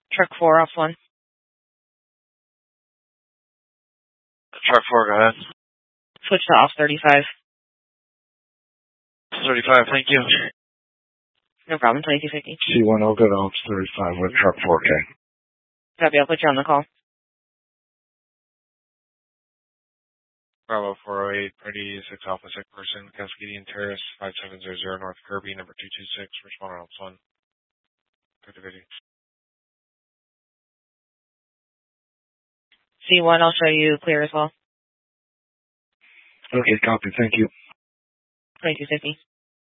Truck 4 off 1. Truck 4, go ahead. Switch to off 35. 35, thank you. No problem, 2250. C1, I'll go to off 35 with truck 4K. Copy, I'll put you on the call. Bravo 408, Pretty 6 Alpha 6 person, Cascadian Terrace, 5700 North Kirby, number 226, respond on Ops 1. 5050. C1, I'll show you clear as well. Okay, copy, thank you. 2250.